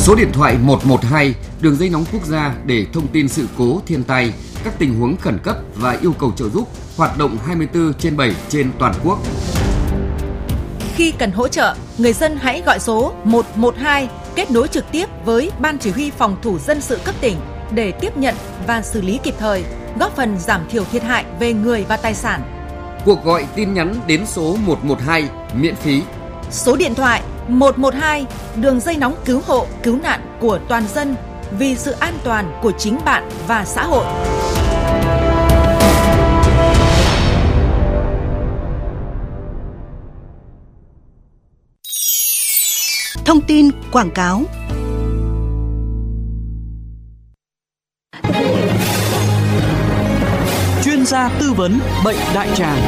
Số điện thoại 112, đường dây nóng quốc gia để thông tin sự cố thiên tai, các tình huống khẩn cấp và yêu cầu trợ giúp, hoạt động 24/7 trên toàn quốc. Khi cần hỗ trợ, người dân hãy gọi số 112 kết nối trực tiếp với Ban Chỉ huy Phòng thủ dân sự cấp tỉnh để tiếp nhận và xử lý kịp thời, góp phần giảm thiểu thiệt hại về người và tài sản. Cuộc gọi tin nhắn đến số 112 miễn phí. Số điện thoại 112, đường dây nóng cứu hộ, cứu nạn của toàn dân vì sự an toàn của chính bạn và xã hội. Thông tin quảng cáo. Chuyên gia tư vấn bệnh đại tràng.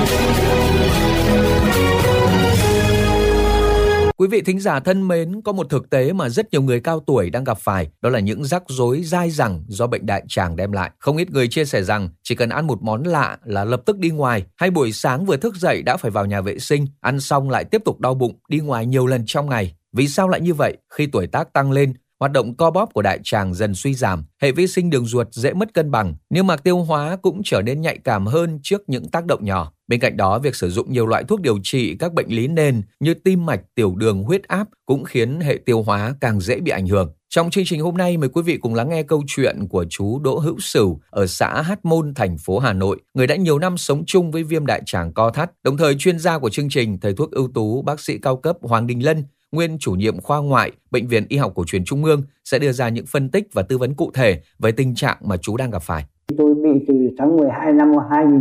Quý vị thính giả thân mến, có một thực tế mà rất nhiều người cao tuổi đang gặp phải, đó là những rắc rối dai dẳng do bệnh đại tràng đem lại. Không ít người chia sẻ rằng chỉ cần ăn một món lạ là lập tức đi ngoài, hay buổi sáng vừa thức dậy đã phải vào nhà vệ sinh, ăn xong lại tiếp tục đau bụng, đi ngoài nhiều lần trong ngày. Vì sao lại như vậy? Khi tuổi tác tăng lên, hoạt động co bóp của đại tràng dần suy giảm, hệ vi sinh đường ruột dễ mất cân bằng, niêm mạc tiêu hóa cũng trở nên nhạy cảm hơn trước những tác động nhỏ. Bên cạnh đó, việc sử dụng nhiều loại thuốc điều trị các bệnh lý nền như tim mạch, tiểu đường, huyết áp cũng khiến hệ tiêu hóa càng dễ bị ảnh hưởng. Trong chương trình hôm nay, mời quý vị cùng lắng nghe câu chuyện của chú Đỗ Hữu Sửu ở xã Hát Môn, thành phố Hà Nội, người đã nhiều năm sống chung với viêm đại tràng co thắt. Đồng thời, chuyên gia của chương trình, thầy thuốc ưu tú, bác sĩ cao cấp Hoàng Đình Lân, nguyên chủ nhiệm khoa ngoại Bệnh viện Y học cổ truyền Trung ương sẽ đưa ra những phân tích và tư vấn cụ thể về tình trạng mà chú đang gặp phải. Tôi bị từ tháng 12 năm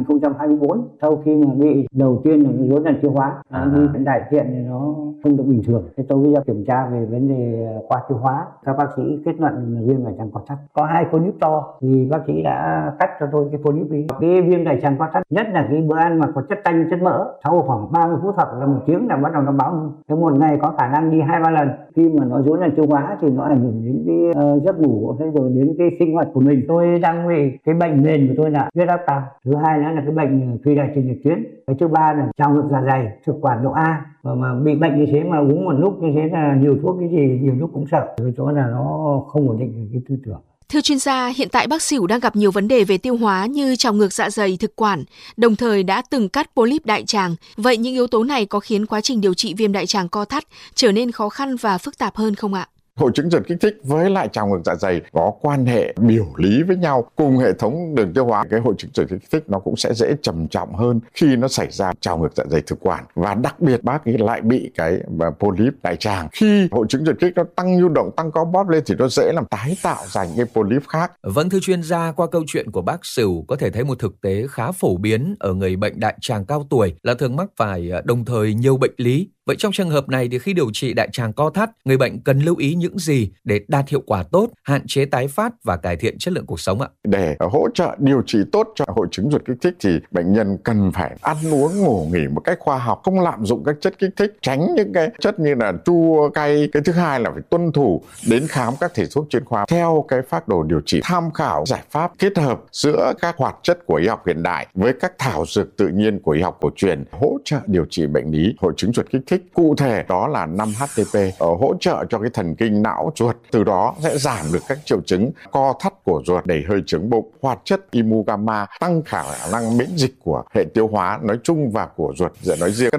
2024, sau khi mà bị đầu tiên là rối loạn tiêu hóa, đi đại tiện thì nó không được bình thường. Thế tôi bây giờ kiểm tra về vấn đề qua tiêu hóa, các bác sĩ kết luận là viêm đại tràng co thắt. Có 2 polyp to thì bác sĩ đã cắt cho tôi cái polyp đi. Cái viêm đại tràng co thắt, nhất là cái bữa ăn mà có chất tanh, chất mỡ, sau khoảng 30 phút hoặc là 1 tiếng là bắt đầu nó báo. Thế một ngày có khả năng đi 2-3 lần. Khi mà nó rối loạn tiêu hóa thì nó ảnh hưởng đến cái giấc ngủ, thế rồi đến cái sinh hoạt của mình. Tôi đang bị cái bệnh nền của tôi là huyết áp cao, thứ hai nữa là cái bệnh suy đa trình liệt tuyến, cái thứ ba là trào ngược dạ dày, thực quản độ A, mà bị bệnh như thế mà uống một lúc như thế là nhiều thuốc cái gì nhiều lúc cũng sợ, cái chỗ là nó không ổn định cái tư tưởng. Thưa chuyên gia, hiện tại bác Sửu đang gặp nhiều vấn đề về tiêu hóa như trào ngược dạ dày, thực quản, đồng thời đã từng cắt polyp đại tràng. Vậy những yếu tố này có khiến quá trình điều trị viêm đại tràng co thắt trở nên khó khăn và phức tạp hơn không ạ? Hội chứng ruột kích thích với lại trào ngược dạ dày có quan hệ biểu lý với nhau, cùng hệ thống đường tiêu hóa. Cái hội chứng ruột kích thích nó cũng sẽ dễ trầm trọng hơn khi nó xảy ra trào ngược dạ dày thực quản, và đặc biệt bác ấy lại bị cái polyp đại tràng. Khi hội chứng ruột kích nó tăng nhu động, tăng co bóp lên thì nó dễ làm tái tạo ra những cái polyp khác. Vâng, thưa chuyên gia, qua câu chuyện của bác Sửu có thể thấy một thực tế khá phổ biến ở người bệnh đại tràng cao tuổi là thường mắc phải đồng thời nhiều bệnh lý. Vậy trong trường hợp này thì khi điều trị đại tràng co thắt, người bệnh cần lưu ý những gì để đạt hiệu quả tốt, hạn chế tái phát và cải thiện chất lượng cuộc sống ạ? Để hỗ trợ điều trị tốt cho hội chứng ruột kích thích thì bệnh nhân cần phải ăn uống ngủ nghỉ một cách khoa học, không lạm dụng các chất kích thích, tránh những cái chất như là chua, cay. Cái thứ hai là phải tuân thủ đến khám các thầy thuốc chuyên khoa theo cái phác đồ điều trị, tham khảo giải pháp kết hợp giữa các hoạt chất của y học hiện đại với các thảo dược tự nhiên của y học cổ truyền, hỗ trợ điều trị bệnh lý hội chứng ruột kích thích. Cụ thể đó là 5-HTP hỗ trợ cho cái thần kinh não ruột, từ đó sẽ giảm được các triệu chứng co thắt của ruột, đầy hơi trướng bụng. Hoạt chất Imu Gamma tăng khả năng miễn dịch của hệ tiêu hóa nói chung và của ruột nói riêng.